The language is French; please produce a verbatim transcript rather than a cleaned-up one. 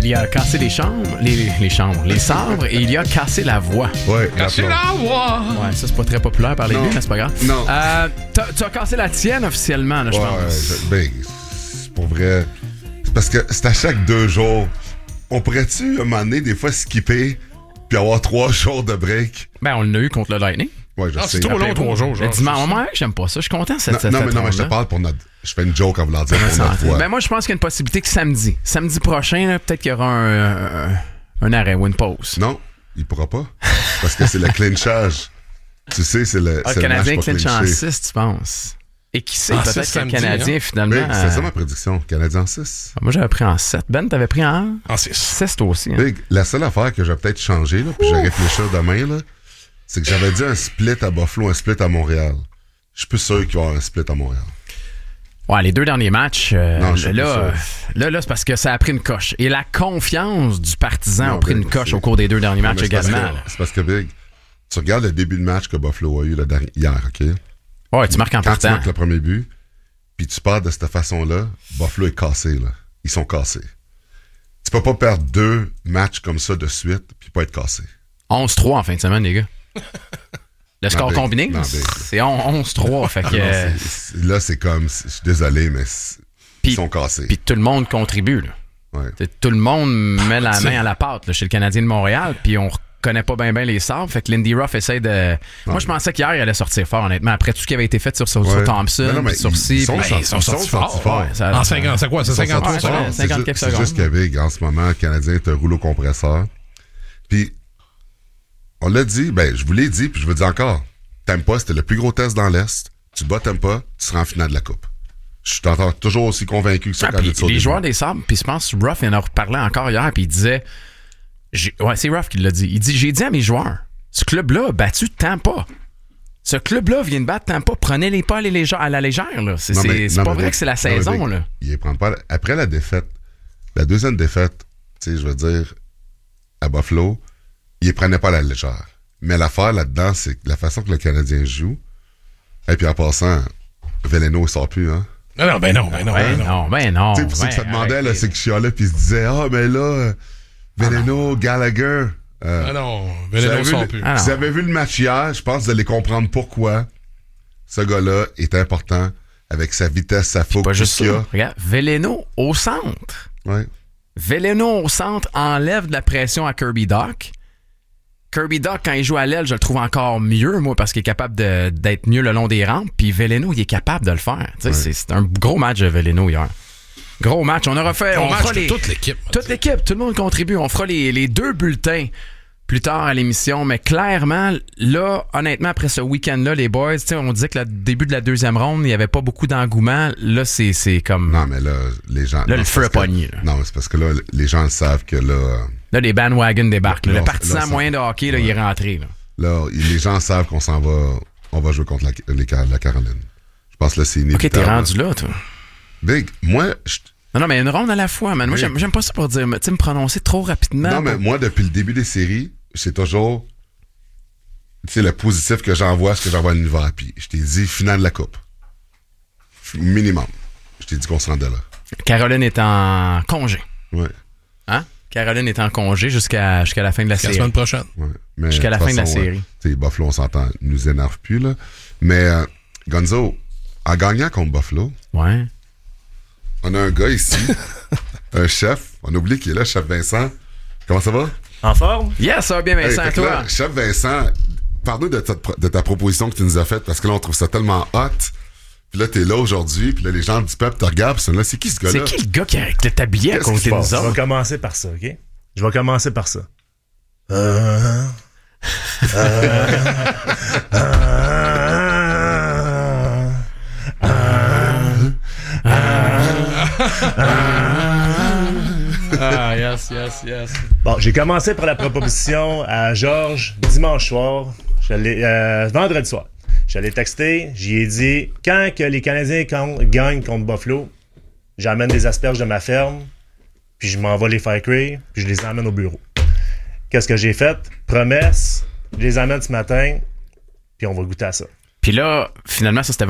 il a cassé les chambres, les, les chambres, les sabres, et il y a cassé la voix. Ouais, Cassé la voix! Ouais, ça, c'est pas très populaire par les Non. vieux, mais c'est pas grave. Non. Euh, t'as, tu as cassé la tienne officiellement, là, je Ouais, pense. ben, c'est pour vrai. C'est parce que c'est à chaque deux jours. On pourrait-tu, à un moment donné, des fois, skipper puis avoir trois jours de break? Ben, on l'a eu contre le Lightning. Ouais, je Ah, sais. c'est trop long, trois jours. Le Genre, dimanche, moi, j'aime pas ça. Je suis content cette Non, cette non, mais non, mais je te ronde-là. parle pour notre. Je fais une joke en voulant dire pour notre voix. Ben, moi, je pense qu'il y a une possibilité que samedi, samedi prochain, là, peut-être qu'il y aura un, un, un arrêt ou une pause. Non, il pourra pas. Parce que c'est le clinchage. Tu sais, c'est le. Ah, c'est le Canadien match pas clinch en clinché. six, tu penses? Et qui sait, Ah, peut-être c'est que le samedi, Canadien, hein? finalement... Big, c'est ça euh, ma prédiction. Canadien en six. Moi, j'avais pris en sept. Ben, t'avais pris en En six. six, toi aussi. Hein? Big, la seule affaire que j'ai peut-être changé, là, puis je vais réfléchir demain, là, c'est que j'avais dit un split à Buffalo, un split à Montréal. Je suis plus sûr qu'il va y avoir un split à Montréal. Ouais, les deux derniers matchs, euh, Non, je suis là, pas euh, là, là, c'est parce que ça a pris une coche. Et la confiance du partisan Non, a pris ben, une coche c'est- au cours des deux derniers Non, matchs mais c'est parce également. que- là. C'est parce que, Big, tu regardes le début de match que Buffalo a eu le dernier, hier, OK? Ouais, tu marques en Quand tu partant. marques le premier but, puis tu pars de cette façon-là, Buffalo est cassé, là. Ils sont cassés. Tu peux pas perdre deux matchs comme ça de suite puis pas être cassé. onze trois en fin de semaine, les gars. Le score Big. combiné, Non, Big. c'est onze trois. Fait que, Non, euh, c'est- c'est- là, c'est comme... c'est- Je suis désolé, mais c'est- Puis- ils sont cassés. puis tout le monde contribue. Là. Ouais. T'sais, tout le monde met la main à la pâte là, chez le Canadien de Montréal, puis on reconnaît pas bien bien les sabres. Fait que Lindy Ruff essaie de... Moi, je pensais qu'hier, il allait sortir fort, honnêtement. Après tout ce qui avait été fait sur, sur, sur Ouais. Thompson, Mais non, mais puis sur ils- C, ils sont puis- sortis- ils sont ils sont sortis sortis fort. fort. Ouais, ça- En cinquante, c'est quoi? C'est Ils sont cinquante sortis ouais, fort. ouais, C'est cinquante ju- quelques C'est secondes. juste que Big, en ce moment, le Canadien est un rouleau compresseur. Puis, on l'a dit, ben, je vous l'ai dit, puis je vous le dis encore. Tampa, c'était le plus gros test dans l'Est. Tu bats Tampa, tu seras en finale de la Coupe. Je suis encore toujours aussi convaincu que ça Ah, quand puis j'ai dit ça au les début. joueurs des Sabres, puis je pense que Ruff il en a reparlé encore hier, puis il disait... j'ai- Ouais, c'est Ruff qui l'a dit. Il dit, j'ai dit à mes joueurs, ce club-là a battu Tampa. Ce club-là vient de battre Tampa. Prenez-les pas à la légère, à la légère là. C'est Non, c'est- mais- c'est non, pas mais vrai Big, que c'est la non, mais saison, Big, là. Il prend pas. Après la défaite, la deuxième défaite, tu sais, je veux dire, à Buffalo, il les prenait pas à la légère. Mais l'affaire là-dedans, c'est que la façon que le Canadien joue, et puis en passant, Veleno, il sort plus, hein. Non, non, ben non, ben non. Ben ben non. non, ben non. Tu sais, pour ceux ben, que ça demandait, là, arrêtez. c'est que je chialais, puis il se disait, ah, mais là, euh, Veleno, Gallagher. euh, Ah non, vous avez Veleno vu sort le- plus. Ah non. Vous avez vu le match hier, je pense que vous allez comprendre pourquoi ce gars-là est important avec sa vitesse, sa fougue, Pas tout juste ce qu'il y ça. a. Regarde, Veleno au centre. Ouais. Veleno au centre enlève de la pression à Kirby Dach. Kirby Dach, quand il joue à l'aile, je le trouve encore mieux, moi, parce qu'il est capable de- d'être mieux le long des rampes. Puis Veleno, il est capable de le faire. Tu sais, Ouais. C'est c'est un gros match de Veleno hier. Gros match. On aura fait. On On match fera de les, toute l'équipe. toute l'équipe, tout le monde contribue. On fera les, les deux bulletins plus tard à l'émission. Mais clairement, là, honnêtement, après ce week-end-là, les boys, tu sais, on disait que le début de la deuxième ronde, il n'y avait pas beaucoup d'engouement. Là, c'est c'est comme. Non, mais là, les gens. Là, non, le c'est feu parce a que- pogné, là. Non, mais c'est parce que là, les gens le savent que là. euh, Là, les bandwagons débarquent. là. Là, Le là, partisan ça- moyen de hockey, là, il est rentré. Là. Là, les gens savent qu'on s'en va. On va jouer contre la, les, la Caroline. Je pense que là, c'est Ok, inévitable. t'es rendu là, toi. Big, moi, je- Non, non, mais une ronde à la fois, man. Moi, Oui. j'aime, j'aime pas ça pour dire, mais tu sais, me prononcer trop rapidement. non, mais moi, depuis le début des séries, c'est toujours. Tu sais, le positif que j'envoie, ce que j'envoie à l'univers. Puis, je t'ai dit, finale de la Coupe. Minimum. Je t'ai dit qu'on se rendait là. Caroline est en congé. Ouais. Hein? Caroline est en congé jusqu'à, jusqu'à la fin de la La série. semaine prochaine. Ouais. Mais, Jusqu'à la toute fin de la façon, série. ouais, tu sais, Buffalo, on s'entend, nous énerve plus, là. Mais, euh, Gonzo, en gagnant contre Buffalo, Ouais. on a un gars ici, un chef, on a oublié qu'il est là, chef Vincent. Comment ça va? En forme? Yes, ça va bien, Hey, Vincent, fait que toi. là, chef Vincent, parle-nous de ta, de ta proposition que tu nous as faite, parce que là, on trouve ça tellement hot. Puis là, t'es là aujourd'hui, puis là, les gens du peuple te regardent, puis ils sont là, c'est qui ce gars-là? C'est qui le gars qui a qui t'a habillé à Qu'est-ce qui côté se de passe? nous Je vais autres? commencer par ça, OK? Je vais commencer par ça. Euh, Ah, yes, yes, yes. Bon, j'ai commencé par la proposition à Georges dimanche soir, je l'ai- euh, vendredi soir. Je l'ai texté, j'y ai dit, quand que les Canadiens con- gagnent contre Buffalo, j'amène des asperges de ma ferme, puis je m'en vais les faire cuire, puis je les emmène au bureau. Qu'est-ce que j'ai fait? Promesse, je les amène ce matin, puis on va goûter à ça. Puis là, finalement, ça, c'était